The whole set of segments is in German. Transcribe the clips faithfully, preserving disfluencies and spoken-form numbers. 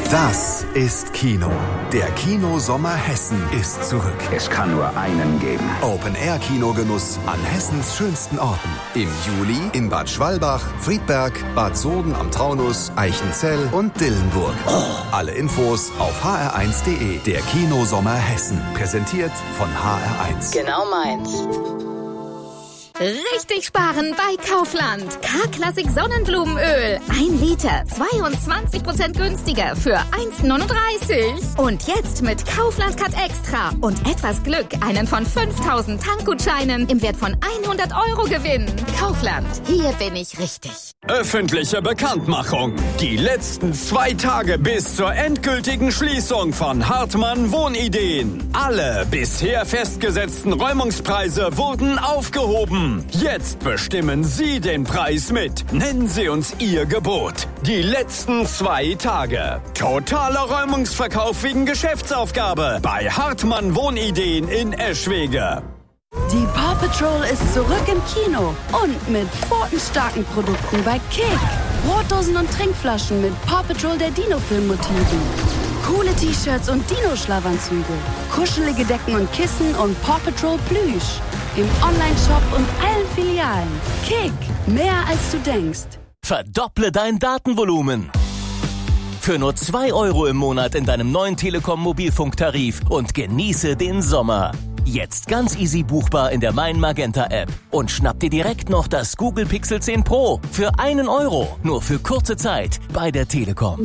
Das ist Kino. Der Kinosommer Hessen ist zurück. Es kann nur einen geben. Open-Air-Kinogenuss an Hessens schönsten Orten. Im Juli in Bad Schwalbach, Friedberg, Bad Soden am Taunus, Eichenzell und Dillenburg. Oh. Alle Infos auf h r eins punkt d e. Der Kinosommer Hessen. Präsentiert von H R eins. Genau meins. Richtig sparen bei Kaufland. K-Klassik Sonnenblumenöl. Ein Liter, zweiundzwanzig Prozent günstiger für eins neununddreißig. Und jetzt mit Kaufland Cut Extra und etwas Glück einen von fünftausend Tankgutscheinen im Wert von hundert Euro gewinnen. Kaufland, hier bin ich richtig. Öffentliche Bekanntmachung. Die letzten zwei Tage bis zur endgültigen Schließung von Hartmann Wohnideen. Alle bisher festgesetzten Räumungspreise wurden aufgehoben. Jetzt bestimmen Sie den Preis mit. Nennen Sie uns Ihr Gebot. Die letzten zwei Tage. Totaler Räumungsverkauf wegen Geschäftsaufgabe bei Hartmann Wohnideen in Eschwege. Die Paw Patrol ist zurück im Kino und mit pfotenstarken Produkten bei Kick. Brotdosen und Trinkflaschen mit Paw Patrol der Dino-Film-Motiven. Coole T-Shirts und Dino-Schlafanzüge. Kuschelige Decken und Kissen und Paw Patrol Plüsch. Im Onlineshop und allen Filialen. Kick, mehr als du denkst. Verdopple dein Datenvolumen. Für nur zwei Euro im Monat in deinem neuen Telekom-Mobilfunktarif und genieße den Sommer. Jetzt ganz easy buchbar in der Mein Magenta App. Und schnapp dir direkt noch das Google Pixel zehn Pro für einen Euro. Nur für kurze Zeit bei der Telekom.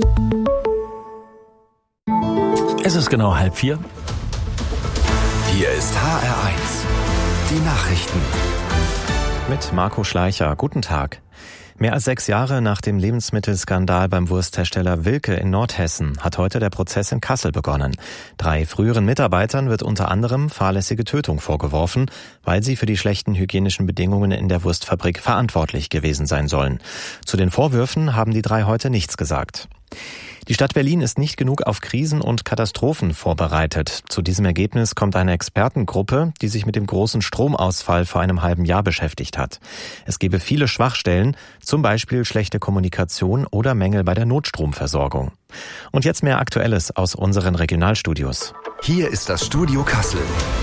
Es ist genau halb vier. Hier ist H R eins. Die Nachrichten. Mit Marco Schleicher. Guten Tag. Mehr als sechs Jahre nach dem Lebensmittelskandal beim Wursthersteller Wilke in Nordhessen hat heute der Prozess in Kassel begonnen. Drei früheren Mitarbeitern wird unter anderem fahrlässige Tötung vorgeworfen, weil sie für die schlechten hygienischen Bedingungen in der Wurstfabrik verantwortlich gewesen sein sollen. Zu den Vorwürfen haben die drei heute nichts gesagt. Die Stadt Berlin ist nicht genug auf Krisen und Katastrophen vorbereitet. Zu diesem Ergebnis kommt eine Expertengruppe, die sich mit dem großen Stromausfall vor einem halben Jahr beschäftigt hat. Es gebe viele Schwachstellen, zum Beispiel schlechte Kommunikation oder Mängel bei der Notstromversorgung. Und jetzt mehr Aktuelles aus unseren Regionalstudios. Hier ist das Studio Kassel.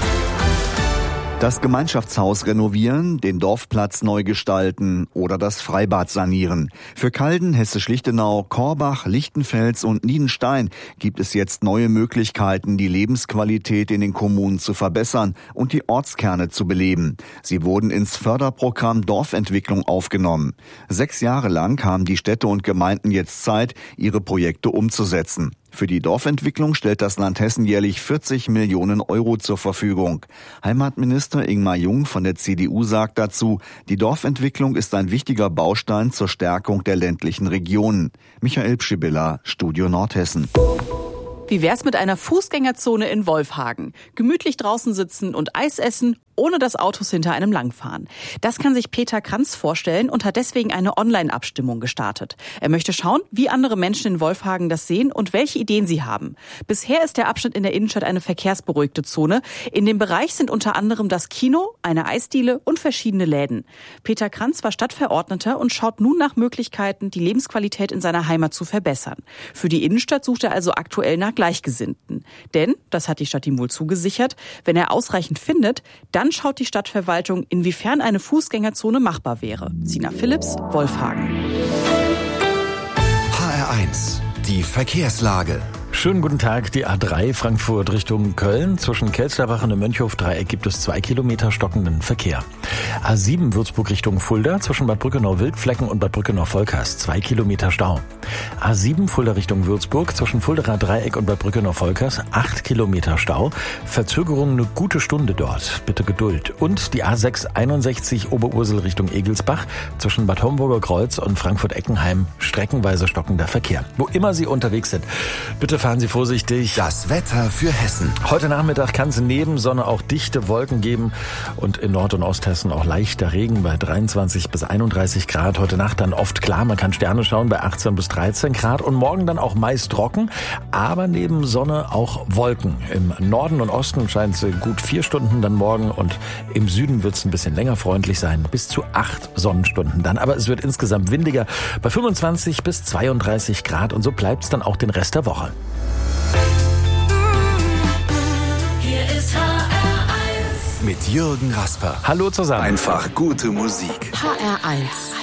Das Gemeinschaftshaus renovieren, den Dorfplatz neu gestalten oder das Freibad sanieren. Für Calden, Hessisch-Lichtenau, Korbach, Lichtenfels und Niedenstein gibt es jetzt neue Möglichkeiten, die Lebensqualität in den Kommunen zu verbessern und die Ortskerne zu beleben. Sie wurden ins Förderprogramm Dorfentwicklung aufgenommen. Sechs Jahre lang haben die Städte und Gemeinden jetzt Zeit, ihre Projekte umzusetzen. Für die Dorfentwicklung stellt das Land Hessen jährlich vierzig Millionen Euro zur Verfügung. Heimatminister Ingmar Jung von der C D U sagt dazu, die Dorfentwicklung ist ein wichtiger Baustein zur Stärkung der ländlichen Regionen. Michael Pschibilla, Studio Nordhessen. Wie wär's mit einer Fußgängerzone in Wolfhagen? Gemütlich draußen sitzen und Eis essen, ohne dass Autos hinter einem langfahren. Das kann sich Peter Kranz vorstellen und hat deswegen eine Online-Abstimmung gestartet. Er möchte schauen, wie andere Menschen in Wolfhagen das sehen und welche Ideen sie haben. Bisher ist der Abschnitt in der Innenstadt eine verkehrsberuhigte Zone. In dem Bereich sind unter anderem das Kino, eine Eisdiele und verschiedene Läden. Peter Kranz war Stadtverordneter und schaut nun nach Möglichkeiten, die Lebensqualität in seiner Heimat zu verbessern. Für die Innenstadt sucht er also aktuell nach Gleichgesinnten. Denn, das hat die Stadt ihm wohl zugesichert, wenn er ausreichend findet, dann schaut die Stadtverwaltung, inwiefern eine Fußgängerzone machbar wäre. Sina Philipps, Wolfhagen. H R eins, die Verkehrslage. Schönen guten Tag, die A drei Frankfurt Richtung Köln. Zwischen Kelsterbach und dem Mönchhof-Dreieck gibt es zwei Kilometer stockenden Verkehr. A sieben Würzburg Richtung Fulda, zwischen Bad Brückenau-Wildflecken und Bad Brückenau-Volkers, zwei Kilometer Stau. A sieben Fulda Richtung Würzburg, zwischen Fuldaer Dreieck und Bad Brückenau-Volkers, acht Kilometer Stau. Verzögerung eine gute Stunde dort, bitte Geduld. Und die A sechs einundsechzig Oberursel Richtung Egelsbach, zwischen Bad Homburger Kreuz und Frankfurt-Eckenheim, streckenweise stockender Verkehr. Wo immer Sie unterwegs sind, bitte fahren fahren Sie vorsichtig. Das Wetter für Hessen. Heute Nachmittag kann es neben Sonne auch dichte Wolken geben und in Nord- und Osthessen auch leichter Regen bei dreiundzwanzig bis einunddreißig Grad. Heute Nacht dann oft klar, man kann Sterne schauen bei achtzehn bis dreizehn Grad und morgen dann auch meist trocken, aber neben Sonne auch Wolken. Im Norden und Osten scheint es gut vier Stunden dann morgen und im Süden wird es ein bisschen länger freundlich sein, bis zu acht Sonnenstunden dann. Aber es wird insgesamt windiger bei fünfundzwanzig bis zweiunddreißig Grad und so bleibt es dann auch den Rest der Woche. Hier ist H R eins. Mit Jürgen Rasper. Hallo zusammen. Einfach gute Musik. H R eins.